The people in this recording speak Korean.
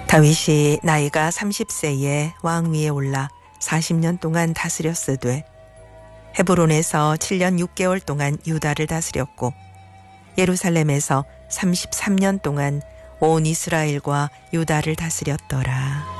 다윗이 나이가 30세에 왕위에 올라 40년 동안 다스렸으되 헤브론에서 7년 6개월 동안 유다를 다스렸고 예루살렘에서 33년 동안 온 이스라엘과 유다를 다스렸더라.